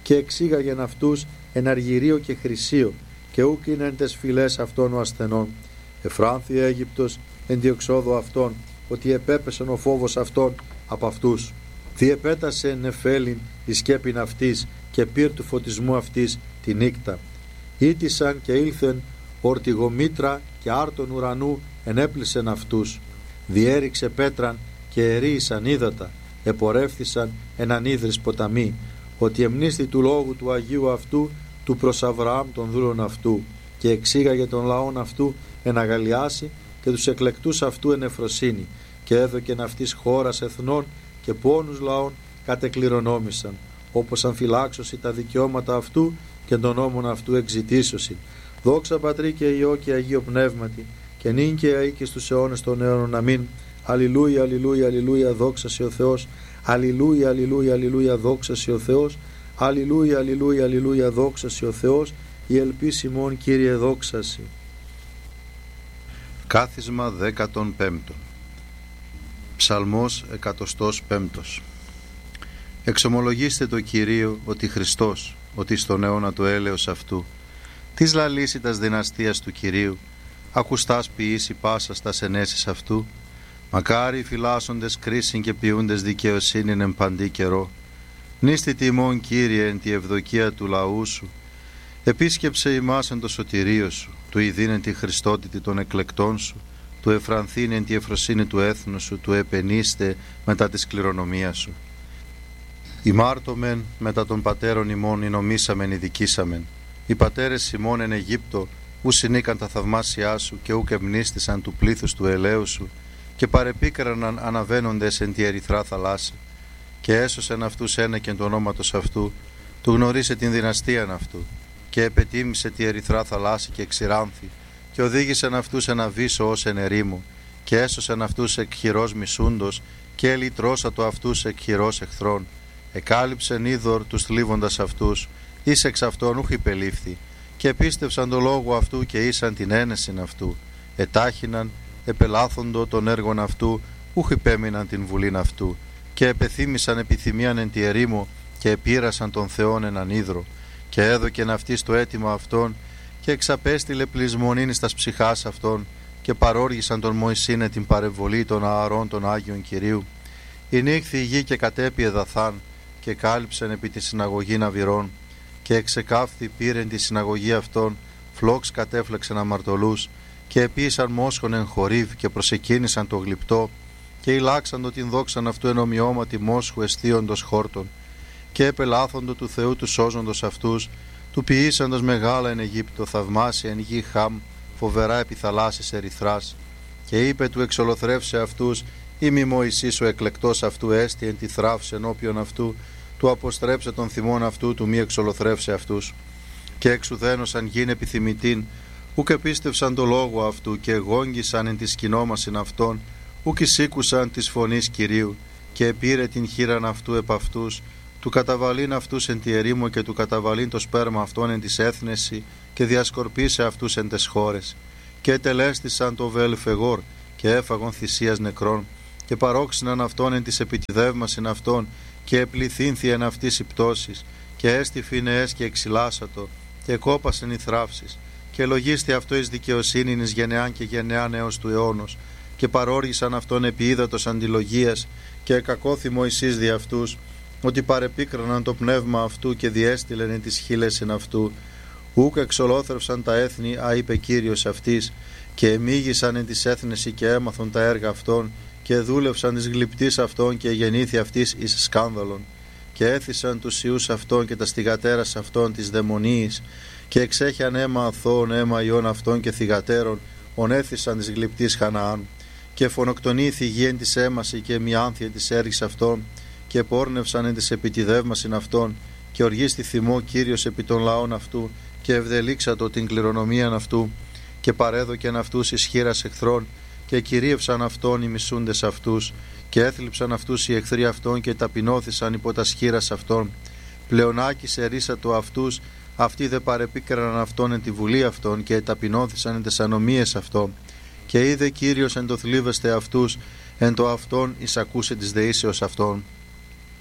Speaker 2: και εξήγαγεν αυτούς εν αργυρίο και χρυσίο, και ούκ είναι εν τες φυλές αυτών ο ασθενών. Εφράνθη Αίγυπτος εν διεξόδο αυτών, ότι επέπεσεν ο φόβος αυτών από αυτούς. Διεπέτασε νεφέλιν η σκέπην αυτής και πυρ του φωτισμού αυτής τη νύκτα. Ήτησαν και ήλθεν ορτιγομήτρα και άρτων ουρανού ενέπλησεν αυτούς. Διέριξε πέτραν και ερίησαν ύδατα, επορεύθησαν εν ανίδρης ποταμοί, ότι εμνίστη του λόγου του Αγίου αυτού του προς Αβραάμ των δούλων αυτού, και εξήγαγε τον λαόν αυτού εν αγαλιάσει και τους εκλεκτούς αυτού εν εφροσύνη, και έδωκεν αυτής χώρας εθνών και πόνους λαών κατεκληρονόμησαν, όπως αμφυλάξωση τα δικαιώματα αυτού και των νόμων αυτού εξητήσωσιν. Δόξα Πατρί και Υιό και Αγίο Πνεύματι, και νυν και αεί και στους αιώνες των αιώνων. Αμήν. Αλληλούια, αλληλούια, αλληλούια, δόξα σε ο Θεός. Αλληλούια, αλληλούια, αλληλούια, δόξα σε ο Θεός. Αλληλούια, αλληλούια, αλληλούια, δόξα σε ο Θεός. Η ελπίς ημών, Κύριε, δόξαση.
Speaker 3: Κάθισμα δέκατον πέμπτον. Ψαλμός εκατοστός πέμπτος. Εξομολογήστε το Κυρίο ότι Χριστός, ότι στον αιώνα του έλεος αυτού, της λαλήσιτας δυναστείας του Κυρίου, ακουστάς ποιήσει πάσας τας ενέσεις αυτού, μακάρι οι φυλάσσοντες κρίσιν και ποιούντες δικαιοσύνην εν παντή καιρό. Νίστη τιμών, Κύριε, εν τη ευδοκία του λαού σου, επίσκεψε ημάς εν το σωτηρίο σου, του ειδήν εν τη χριστότητη των εκλεκτών σου, του εφρανθήν εν τη εφροσύνη του έθνου σου, του επενείστε μετά της κληρονομίας σου. Ημάρτωμεν μετά των πατέρων ημών εινομήσαμεν ειδικήσαμεν. Οι πατέρες ημών εν Αιγύπτο ου συνήκαν τα θαυμάσια σου και ουκ εμνίστησαν του πλήθους του ελαίου σου, και παρεπίκραναν αναβαίνοντες εν τη ερυθρά θαλάσση, και έσωσεν αυτούς ένεκεν του ονόματος αυτού, του γνωρίσε την δυναστείαν αυτού, και επετίμησε τη ερυθρά θαλάσση και εξηράνθη, και οδήγησεν αυτούς εν αβύσσο ως εν ερήμου, και έσωσεν αυτούς εκ χειρός μισούντος, και ελυτρώσατο αυτούς εκ χειρός εχθρών. Εκάλυψεν είδωρ τους θλίβοντας αυτούς, εις εξ αυτών ούχ υπελήφθη, και επίστευσαν το λόγο αυτού και ήσαν την ένεσιν αυτού. Ετάχυναν, επελάθοντο των έργων αυτού, ούχ υπέμειναν την βουλήν αυτού, και επεθύμησαν επιθυμίαν εν τη ερήμο, και επήρασαν τον Θεόν έναν ίδρο, και έδωκεν αυτής το αίτημα αυτών, και εξαπέστειλε πλεισμονήν τας ψυχάς αυτών, και παρόργησαν τον Μωυσήνε την παρεμβολή των ααρών των Άγιων Κυρίου. Ηνύχθη η γη και κατέπιε δαθάν, και κάλυψεν επί τη συναγωγήν αβυρών, και εξεκάφθη πήρεν τη συναγωγή αυτών, φλόξ κατέφλεξεν αμαρτωλούς, και επίησαν μόσχον εν χορίβ, και προσεκίνησαν το γλυπτό, και ηλάξαντο την δόξαν αυτού εν ομοιώματι μόσχου εστίοντος χόρτων, και επελάθοντο του Θεού του σώζοντος αυτούς, του ποιήσαντος μεγάλα εν Αιγύπτο, θαυμάσια εν γη Χαμ, φοβερά επί θαλάσσης ερυθράς. Και είπε του εξολοθρεύσε αυτούς, ή μη Μωυσής ο εκλεκτός αυτού έστι εν τη θράψη ενώπιον αυτού, του αποστρέψε τον θυμόν αυτού, του μη εξολοθρεύσε αυτούς. Και εξουδένωσαν γην επιθυμητήν, ουκ επίστευσαν το λόγο αυτού, και εγόγγισαν εν τη σκηνόμασιν αυτών, ουκ εισήκουσαν της φωνής Κυρίου, και επήρε την χείραν αυτού επ' αυτούς, του καταβαλήν αυτούς εν τη ερήμο, και του καταβαλήν το σπέρμα αυτών εν της έθνεση, και διασκορπίσε αυτούς εν τες χώρες. Και ετελέστησαν το βέλφεγόρ, και έφαγον θυσίας νεκρών, και παρόξυναν αυτόν εν της επιτιδεύμασιν αυτών, και επληθύνθη εν αυτής η πτώσης, και έστι φινεές και εξυλάσατο, και κόπασεν οι θράψεις, και λογίστη αυτό εις δικαιοσύνην εις γενεάν και γενεάν έως του αιώνος, και παρόργησαν αυτόν επί ύδατος αντιλογίας, και εκακώθη Μωυσής δι' αυτούς, ότι παρεπίκραναν το πνεύμα αυτού, και διέστειλεν εν τις χείλες εν αυτού. Ούκ εξολόθρευσαν τα έθνη, α είπε Κύριος αυτής, και εμίγησαν εν της έθνεση και έμαθον τα έργα αυτών, και δούλευσαν της γλυπτής αυτών, και γεννήθη αυτής εις σκάνδαλον. Και έθισαν τους ιούς αυτών και τα στιγατέρας αυτών της δαιμονίης, και εξέχιαν αίμα αθώων, αίμα ιών αυτών και θυγατέρων, ονέθισαν της γλυπτής Χαναάν. Και φωνοκτονήθη η γη εν της έμαση, και μιάνθη εν της έργης αυτών, και πόρνευσαν εν της επιτιδεύμασιν αυτών, και οργίστη θυμό Κύριος επί των λαών αυτού, και ευδελίξατο την κληρονομίαν αυτού, και παρέδοκεν αυτούς εις χείρας εχθρών, και κυρίευσαν αυτόν οι μισούντες αυτούς, και έθλιψαν αυτούς οι εχθροί αυτών, και ταπεινώθησαν υπό τα σχήρας αυτών. Πλεονάκησε ρίσατο αυτούς, αυτοί δε παρεπίκραναν αυτόν εν τη βουλή αυτών, και ταπεινώθησαν εν τες ανομίες αυτών. Και είδε Κύριος εν το θλίβεστε αυτούς, εν το αυτόν εισακούσε της δεήσεως αυτών.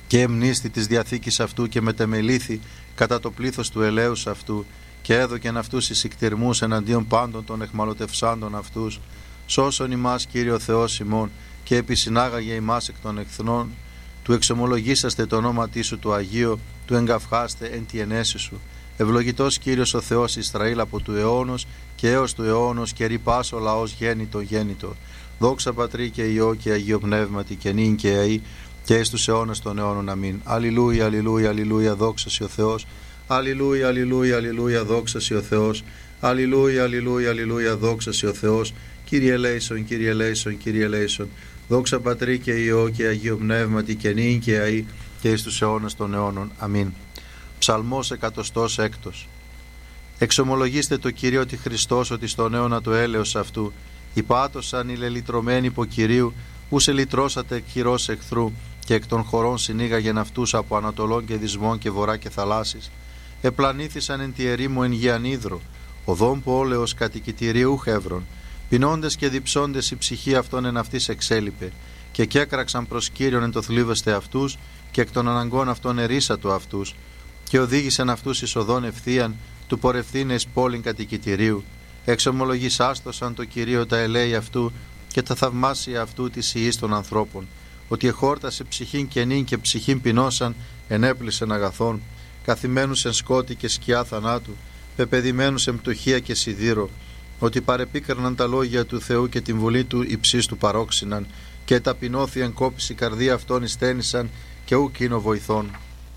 Speaker 3: και εμνίστη της διαθήκης αυτού και μετεμελήθη κατά το πλήθος του ελέους αυτού και έδωκεν αυτούς εις ικτηρμούς εναντίον πάντων των εχμαλωτευσάντων αυτούς. Σώσον ημάς, Κύριο Θεός ημών, και επισυνάγαγε ημάς εκ των εχθρών, του εξομολογήσαστε το όνόματί σου του Αγίου, του εγκαυχάστε εν τη ενέση σου. Ευλογητός Κύριος ο Θεός Ισραήλ από του αιώνος και έως του αιώνος, και ρηπάς ο λαός γέννητο γέννητο. Δόξα Πατρί και Υιό και Αγίο Πνεύματι, και νυν και αεί και εις τους αιώνας των αιώνων. Αμήν. Αλληλούια, αλληλούια, αλληλούια, δόξα σοι ο Θεός. Αλληλούια, αλληλούια, αλληλούια, δόξα σοι ο Θεός. Αλληλούια, αλληλούια, αλληλούια, δόξα σοι ο Θεός. Κύριε ελέησον, Κύριε ελέησον, Κύριε ελέησον. Δόξα Πατρί και Υιό και Αγίο Πνεύματι, και νυν και αεί και εις τους αιώνας των αιώνων. Αμήν. Ψαλμός εκατοστός έκτος. Εξομολογήστε το Κυρίο ότι Χριστός, ότι στον αιώνα του έλεος αυτού υπάτωσαν οι λελυτρωμένοι υπό Κυρίου, που σε λυτρώσατε εκ χειρός εχθρού, και εκ των χωρών συνήγαγεν αυτούς από ανατολών και δυσμών και βορρά και θαλάσσης. Επλανήθησαν εν τη ερήμου εν γη ανίδρο, οδόν πόλεως κατοικητηρίου χεύρων. Πεινώντες και διψώντες η ψυχή αυτών εν αυτής εξέλιπε, και κέκραξαν προς Κύριον εν το θλίβεστε αυτούς, και εκ των αναγκών αυτών ερίσατο αυτούς, και οδήγησαν αυτούς εις οδόν ευθείαν, του πορευθύνε εις πόλην κατοικητηρίου. Εξομολογησάστοσαν το Κυρίο τα ελέη αυτού, και τα θαυμάσια αυτού της ιής των ανθρώπων, ότι εχόρτασε ψυχήν κενήν και ψυχήν πεινώσαν, ενέπλησεν αγαθών, καθημένους εν σκότη και σκιά θανάτου, πεπαιδημένους εν πτωχία και σιδήρο, ότι παρεπίκραναν τα λόγια του Θεού και την βουλή του υψής του παρόξυναν, και ταπεινώθη εν κόπηση καρδία αυτών ειστένησαν, και ουκ είναι βοηθών.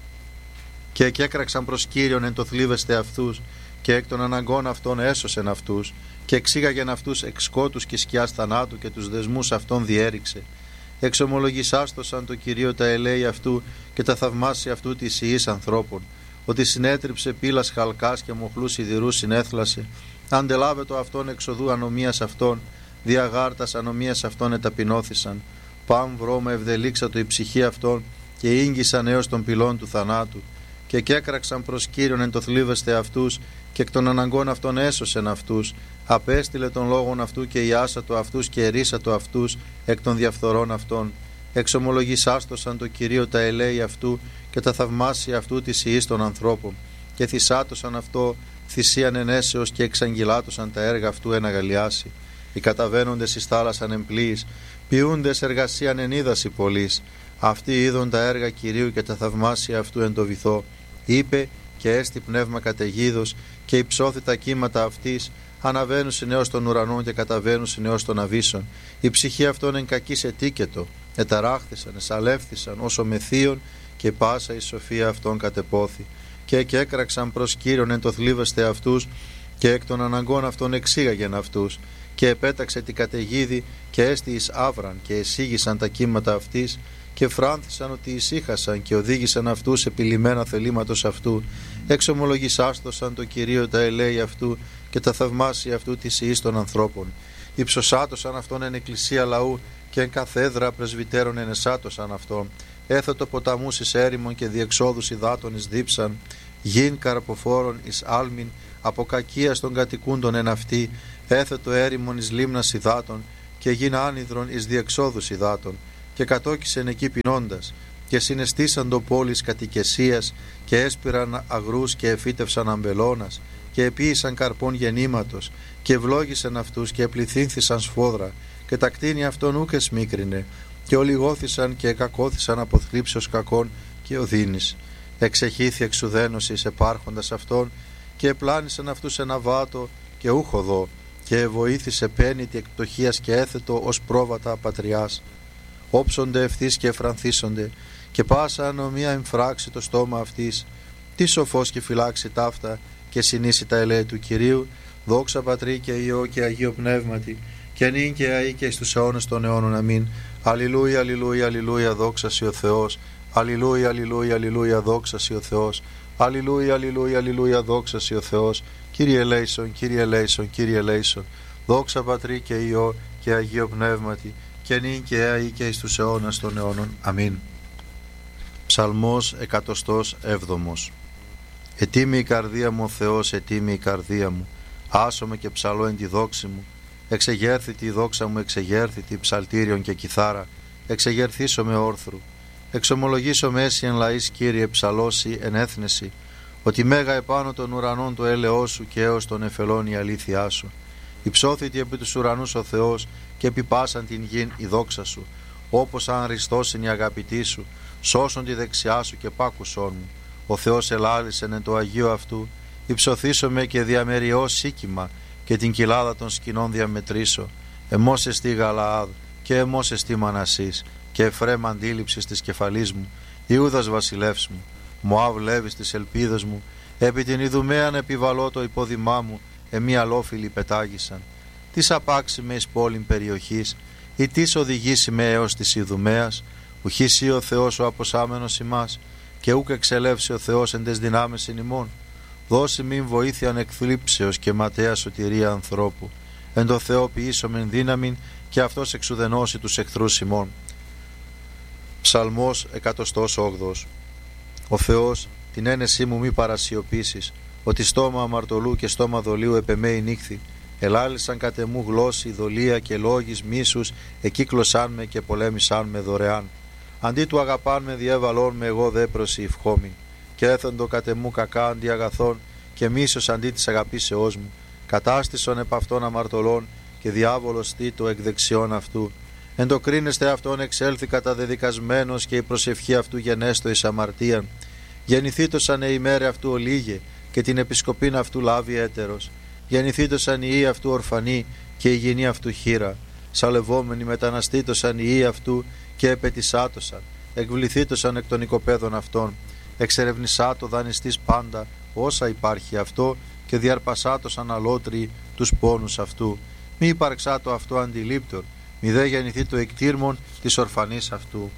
Speaker 3: Και εκέκραξαν προς Κύριον εν το θλίβεστε αυτούς, και εκ των αναγκών αυτών έσωσεν αυτούς, και εξήγαγεν αυτούς εξ σκότους και σκιάς θανάτου, και τους δεσμούς αυτών διέριξε. Εξομολογησάστοσαν το Κυρίο τα ελέη αυτού, και τα θαυμάσια αυτού της ιής ανθρώπων, ότι συνέτριψε πύλας χαλκάς και μοχλούς σιδηρούς συνέθλασε, αντελάβετο αυτόν εξοδού ανομίας αυτών, διαγάρτας ανομίας αυτών εταπεινώθησαν. Πάμ βρώμα ευδελίξατο η ψυχή αυτών, και ήγγισαν έως των πυλών του θανάτου, και κέκραξαν προς Κύριον εν το θλίβεστε αυτούς, και εκ των αναγκών αυτών έσωσεν αυτούς, απέστειλε των λόγων αυτού και ιάσατο αυτούς και ερίσατο αυτούς εκ των διαφθορών αυτών. Εξομολογησάστοσαν το Κυρίο τα ελέη αυτού, και τα θαυμάσια αυτού της ιής των ανθρώπων, και θυσάτωσαν αυτό θυσίαν ενέσεως, και εξαγγυλάτωσαν τα έργα αυτού εν αγαλιάσει. Οι καταβαίνοντες εις θάλασσαν εμπλοίης, ποιούντες εργασίαν εν ύδαση πολλής. Αυτοί είδον τα έργα Κυρίου και τα θαυμάσια αυτού εν το βυθό. Είπε και έστι πνεύμα καταιγίδος, και υψώθη τα κύματα αυτής, αναβαίνουσιν έως των ουρανών και καταβαίνουσιν έως των αβύσσων. Η ψυχή αυτών εν κακής ετίκετο, εταράχθησαν, εσαλεύθησαν όσο μεθύων, και πάσα η σοφία αυτών κατεπόθη. Και εκέκραξαν προς Κύριον εν το θλίβεστε αυτούς, και εκ των αναγκών αυτών εξήγαγεν αυτούς, και επέταξε την καταιγίδη, και έστι εις άβραν, και εσήγησαν τα κύματα αυτής, και φράνθησαν ότι ησύχασαν, και οδήγησαν αυτούς επιλυμμένα θελήματος αυτού. Εξομολογησάστοσαν το Κυρίο τα ελέη αυτού, και τα θαυμάσια αυτού της ιής των ανθρώπων. Υψωσάτωσαν αυτόν εν εκκλησία λαού, και εν καθέδρα πρεσβυτέρων ενεσάτωσαν αυτόν. Έθετο ποταμούς εις έρημον, και διεξόδους υδάτων εις δίψαν. Γιν καρποφόρων εις άλμην, από κακίας των κατοικούντων εν αυτή. Έθετο έρημον εις λίμνας υδάτων, και γιν άνυδρον εις διεξόδους υδάτων. Και κατόκισεν εκεί πεινώντας, και συναισθήσαν το πόλης κατοικεσίας, και έσπηραν αγρούς και εφύτευσαν αμπελώνας, και επίησαν καρπών γεννήματος, και ευλόγησαν αυτούς, και επληθύνθησαν σφόδρα, και τα κτίνη αυτών ούκ εσμίκρινε, και ολιγώθησαν και εκακώθησαν από θλίψεως κακών και οδύνης. Εξεχήθη εξουδένωσης επάρχοντας αυτών, και επλάνησαν αυτούς ένα βάτο, και ούχ οδό, και βοήθησε πένητη εκ πτωχίας και έθετο ως πρόβατα πατριάς. Όψονται ευθύς και εφρανθίσονται, και πάσα ανομία εμφράξει το στόμα αυτής. Τι σοφός και φυλάξει ταύτα, και συνήσει τα ελέη του Κυρίου. Δόξα Πατρί και Υιό και Αγίο Πνεύματι, και νυν και αεί και εις τους αιώνας των αιώνων. Αμήν. Αλληλούια, αλληλούια, αλληλούια, δόξα σοι ο Θεός. Αλληλούια, αλληλούια, αλληλούια, δόξα σοι ο Θεός. Αλληλούια, αλληλούια, αλληλούια, δόξα σοι ο Θεός. Κύριε ελέησον, Κύριε ελέησον, Κύριε ελέησον. Δόξα Πατρί και Υιό και Αγίο Πνεύματι, και νυν και αεί και εις τους αιώνας των αιώνων. Αμήν. Ψαλμός εκατοστός έβδομος. Ετίμη η καρδία μου ο Θεός, ετίμη η καρδία μου, άσομαι και ψαλώ εν τη δόξη μου. Εξεγέρθητη η δόξα μου, εξεγέρθητη ψαλτήριον και κιθάρα, εξεγερθήσω με όρθρου. εξομολογήσω μέση εν λαής, Κύριε, ψαλώσει εν έθνεση, ότι μέγα επάνω των ουρανών το έλεος σου και έως των εφελών η αλήθειά σου. Υψώθητη επί τους ουρανούς ο Θεός και επί πάσαν την γην η δόξα σου. Όπως αν ριστώσιν η αγαπητή σου, σώσον τη δεξιά σου και πάκουσόν μου. Ο Θεός ελάλησεν εν το Αγίο αυτού, υψωθήσομαι και διαμεριώς σίκημα και την κοιλάδα των σκηνών διαμετρήσω. Εμώς εστί Γαλαάδ και εμώς εστί Μανασής και Εφραίμ αντίληψης της κεφαλής μου, Ιούδας βασιλεύς μου, Μωάβ λέβης της ελπίδας μου, επί την Ιδουμαίαν επιβαλώ το υπόδημά μου, εμεί αλόφιλοι πετάγησαν. Τις απάξει με εις πόλην περιοχής, ή τις οδηγήσει με έως της Ιδουμαίας, ουχήσει ο Θεός ο αποσάμενος ημάς, και ούκ εξελεύσει ο Θεός εν τες δυνάμεις εν ημών. Δώσει μην βοήθειαν εκθλίψεως και ματέα σωτηρία ανθρώπου. Εν το Θεό ποιήσομεν δύναμην και αυτός εξουδενώσει τους εχθρούς ημών. Ψαλμός εκατοστός όγδοος. Ο Θεός την ένεσή μου μη παρασιωπήσεις, ότι στόμα αμαρτωλού και στόμα δολίου επεμέει νύχθη. Ελάλησαν κατ' εμού γλώσσοι, δολία και λόγης μίσους, εκύκλωσάν με και πολέμησάν με δωρεάν. Αντί του αγαπάν με διέβαλόν με εγώ δε προσηυχόμην. Και έθεντο κατ' εμού κακά αντί αγαθών και μίσος αντί της αγαπήσεώς μου. Κατάστησον επ' αυτών αμαρτωλών και διάβολος τι το εκ δεξιών αυτού. Εν το κρίνεστε αυτόν εξέλθει καταδεδικασμένος και η προσευχή αυτού γενέστο εις αμαρτίαν. Γεννηθήτωσαν η ημέρε αυτού ολίγε και την επισκοπήν αυτού λάβει έτερος. Γεννηθήτωσαν οι ιοί αυτού ορφανοί και η γυνή αυτού χείρα. Σαλευόμενοι μεταναστήτωσαν οι ιοί αυτού και επετισάτωσαν. Εκβληθήτωσαν εκ των οικοπαίδων αυτών. Εξερευνησά το δανειστής πάντα όσα υπάρχει αυτό και διαρπασάτωσαν αλότριοι τους πόνους αυτού. Μη υπαρξά το αυτό αντιλήπτον, μη δε γεννηθεί το εκτήρμον της ορφανής αυτού.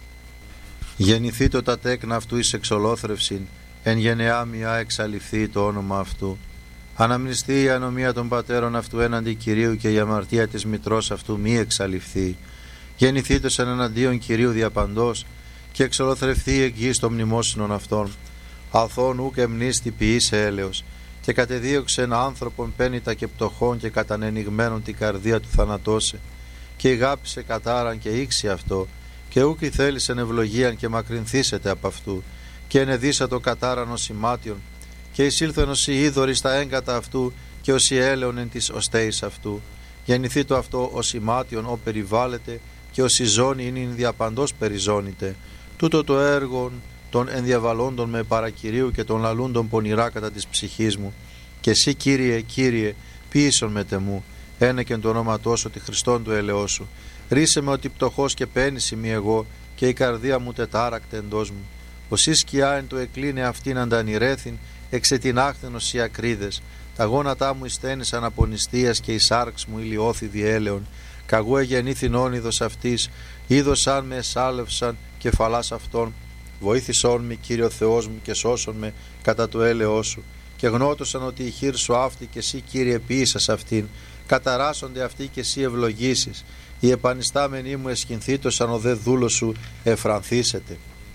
Speaker 3: Γεννηθεί το τα τέκνα αυτού εις εξολόθρευσιν, εν γενεά μιά εξαλειφθεί το όνομα αυτού. Αναμνηστεί η ανομία των πατέρων αυτού έναντι Κυρίου και η αμαρτία της μητρός αυτού μη εξαλειφθεί. Γεννηθήτως εν εναντίον Κυρίου διαπαντός και εξολοθρευθεί εκ γης των μνημόσυνων αυτών. Αθών ούκ εμνίστη ποιήσε έλεος και κατεδίωξεν άνθρωπον πένητα και πτωχών και κατανενιγμένον την καρδία του θανατώσε. Και ηγάπησε κατάραν και ήξι αυτό και ούκ η θέλησεν ευλογίαν και μακρυνθήσετε από αυτού και ενεδίσα το κατάραν ως ημάτιον και εισήλθεν ως η είδωρη στα έγκατα αυτού και ως η έλεον εν της οστέης αυτού. Γεννηθεί το αυτό ως ημάτιον ο περιβάλλεται και ως η ζώνη είναι διαπαντός περιζώνητε. Τούτο το έργο των ενδιαβαλόντων με παρακυρίου και των λαλούντων πονηρά κατά της ψυχής μου. Και εσύ Κύριε, Κύριε, ποιήσον με τεμού, ένεκεν το όνοματό σου τη Χριστόν του ελεός σου. Ρίσε με ότι πτωχός και πένηση μη εγώ και η καρδία μου τετάρακτε εντός μου. Ως η σκιά εν το εκλίνε αυτήν αντανηρέθην, εξετινάχθενος οι ακρίδες. Τα γόνατά μου ειστένησαν από νηστείας και η σάρξ μου ηλιώθη διέλεον. Καγού εγεννήθην όνειδος αυτής, είδωσαν με εσάλευσαν κεφαλάς αυτών. Βοήθησόν με, Κύριο Θεός μου, και σώσον με κατά το έλεος σου. Και γνώτωσαν ότι η χείρ σου αυτή και εσύ, Κύριε, ποιήσας αυτήν. Καταράσσονται αυτοί και εσύ ευλογήσεις. Οι επανιστάμενοι μου εσχυνθήτωσαν, ο δε δούλος σου εφρανθήσετε.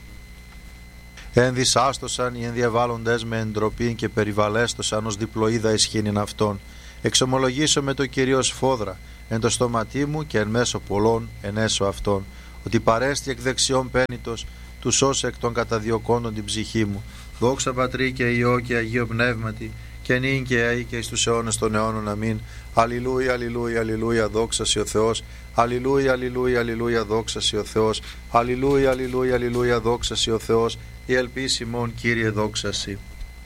Speaker 3: Ενδυσάστοσαν οι ενδιαβάλλοντες με εντροπήν και περιβαλέστοσαν ως διπλοίδα ισχύνην αυτών. Εξομολογήσω με το Κυρίως φόδρα εν το στόματί μου και εν μέσω πολλών εν έσω αυτών, ότι παρέστη εκ δεξιών πένητος του σώσε εκ των καταδιωκόντων την ψυχή μου. Δόξα Πατρί και Υιό και Αγίο Πνεύματι, και νυν και αεί και εις τους αιώνες των αιώνων. Αμήν. Αλληλούια, αλληλούια, αλληλούια, δόξα σοι ο Θεός. Αλληλούια, αλληλούια, αλληλούια, δόξα σοι ο Θεός. Αλληλούια, αλληλούια, αλληλούια, δόξα σοι ο Θεός. Η ελπίση μόν, Κύριε, δόξα σοι.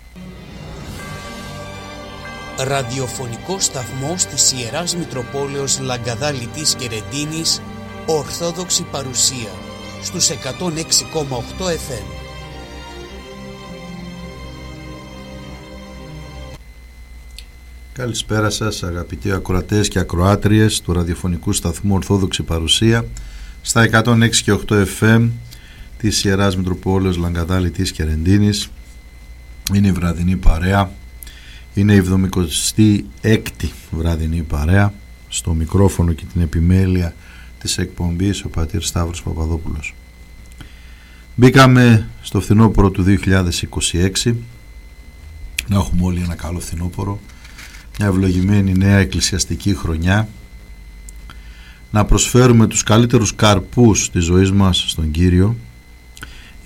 Speaker 1: Ραδιοφωνικός σταθμός της Ιεράς Μητροπόλεως Λαγκαδά Λιτής και Ρεντίνης, Ορθόδοξη παρουσία, στους εκατόν έξι κόμμα οκτώ εφ εμ.
Speaker 2: Καλησπέρα σας αγαπητοί ακροατές και ακροάτριες του ραδιοφωνικού σταθμού Ορθόδοξη Παρουσία στα εκατόν έξι και οκτώ εφ εμ της Ιεράς Μητροπόλεως Λαγκαδά Λιτής και Ρεντίνης. Είναι η βραδινή παρέα, είναι η εβδομηκοστή έκτη βραδινή παρέα. Στο μικρόφωνο και την επιμέλεια της εκπομπής ο πατήρ Σταύρος Παπαδόπουλος. Μπήκαμε στο φθινόπωρο του δύο χιλιάδες είκοσι έξι. Να έχουμε όλοι ένα καλό φθινόπωρο, μια ευλογημένη νέα εκκλησιαστική χρονιά, να προσφέρουμε τους καλύτερους καρπούς της ζωής μας στον Κύριο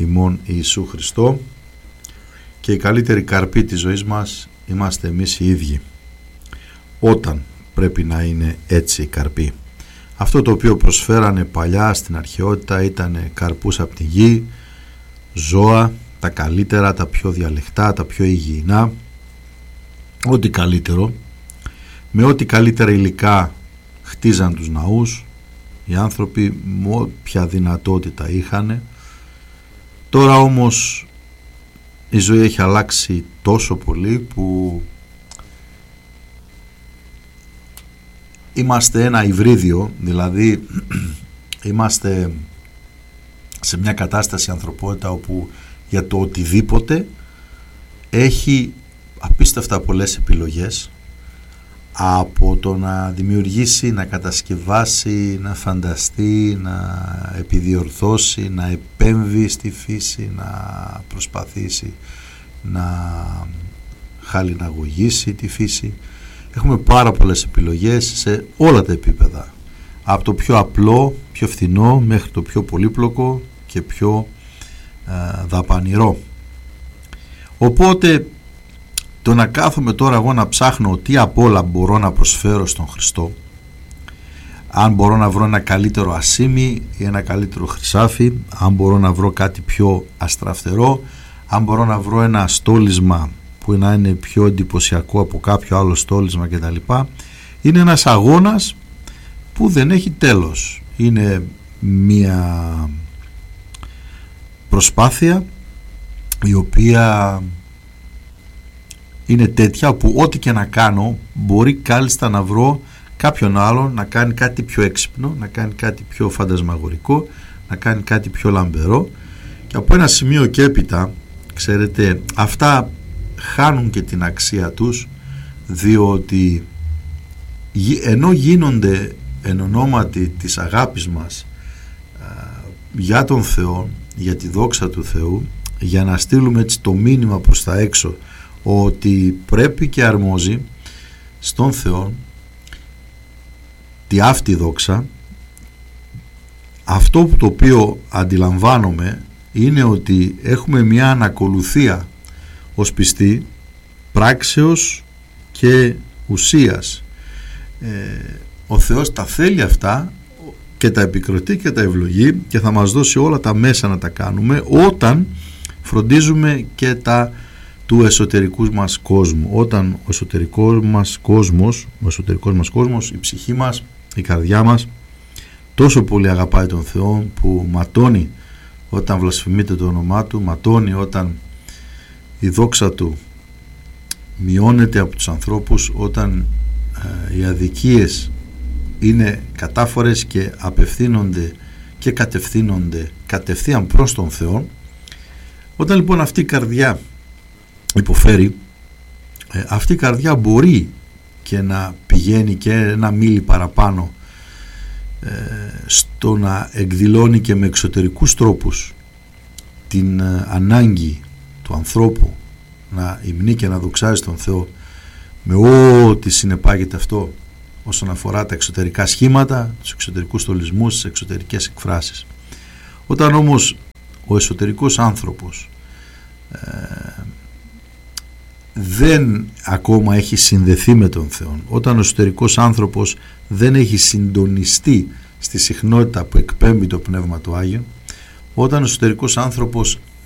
Speaker 2: ημών Ιησού Χριστό, και η καλύτερη καρπή της ζωής μας είμαστε εμείς οι ίδιοι. Όταν πρέπει να είναι έτσι η καρπή. Αυτό το οποίο προσφέρανε παλιά στην αρχαιότητα ήταν καρπούς από τη γη, ζώα, τα καλύτερα, τα πιο διαλεκτά, τα πιο υγιεινά, ό,τι καλύτερο, με ό,τι καλύτερα υλικά χτίζαν τους ναούς οι άνθρωποι, με όποια δυνατότητα είχαν. Τώρα όμως η ζωή έχει αλλάξει τόσο πολύ που είμαστε ένα υβρίδιο, δηλαδή είμαστε σε μια κατάσταση ανθρωπότητα όπου για το οτιδήποτε έχει απίστευτα πολλές επιλογές, από το να δημιουργήσει, να κατασκευάσει, να φανταστεί, να επιδιορθώσει, να επέμβει στη φύση, να προσπαθήσει να χαλιναγωγήσει τη φύση. Έχουμε πάρα πολλές επιλογές σε όλα τα επίπεδα, από το πιο απλό, πιο φθηνό, μέχρι το πιο πολύπλοκο και πιο ε, δαπανηρό. Οπότε το να κάθομαι τώρα εγώ να ψάχνω τι απ' όλα μπορώ να προσφέρω στον Χριστό, αν μπορώ να βρω ένα καλύτερο ασίμι ή ένα καλύτερο χρυσάφι, αν μπορώ να βρω κάτι πιο αστραφτερό, αν μπορώ να βρω ένα στόλισμα που να είναι πιο εντυπωσιακό από κάποιο άλλο στόλισμα κτλ. Είναι ένας αγώνας που δεν έχει τέλος. Είναι μια προσπάθεια η οποία είναι τέτοια που ό,τι και να κάνω μπορεί κάλλιστα να βρω κάποιον άλλον να κάνει κάτι πιο έξυπνο, να κάνει κάτι πιο φαντασμαγορικό, να κάνει κάτι πιο λαμπερό, και από ένα σημείο και έπειτα, ξέρετε, αυτά χάνουν και την αξία τους, διότι ενώ γίνονται εν ονόματι της αγάπης μας για τον Θεό, για τη δόξα του Θεού, για να στείλουμε έτσι το μήνυμα προς τα έξω ότι πρέπει και αρμόζει στον Θεό τη αυτή δόξα, αυτό το οποίο αντιλαμβάνομαι είναι ότι έχουμε μια ανακολουθία ως πιστοί πράξεως και ουσίας. Ε, ο Θεός τα θέλει αυτά και τα επικροτεί και τα ευλογεί και θα μας δώσει όλα τα μέσα να τα κάνουμε όταν φροντίζουμε και τα του εσωτερικού μας κόσμου, όταν ο εσωτερικός μας κόσμος, ο εσωτερικός μας κόσμος, η ψυχή μας, η καρδιά μας τόσο πολύ αγαπάει τον Θεό που ματώνει όταν βλασφημείται το όνομά Του, ματώνει όταν η δόξα Του μειώνεται από τους ανθρώπους, όταν ε, οι αδικίες είναι κατάφορες και απευθύνονται και κατευθύνονται κατευθείαν προς τον Θεό. Όταν λοιπόν αυτή η καρδιά υποφέρει, ε, αυτή η καρδιά μπορεί και να πηγαίνει και ένα μίλι παραπάνω ε, στο να εκδηλώνει και με εξωτερικούς τρόπους την ε, ανάγκη του ανθρώπου να υμνεί και να δοξάζει τον Θεό με ό,τι συνεπάγεται αυτό όσον αφορά τα εξωτερικά σχήματα, τους εξωτερικούς στολισμούς, τις εξωτερικές εκφράσεις. Όταν όμως ο εσωτερικός άνθρωπος ε, δεν ακόμα έχει συνδεθεί με τον Θεό, όταν ο εσωτερικός άνθρωπος δεν έχει συντονιστεί στη συχνότητα που εκπέμπει το Πνεύμα του Άγιο, όταν ο εσωτερικός άνθρωπος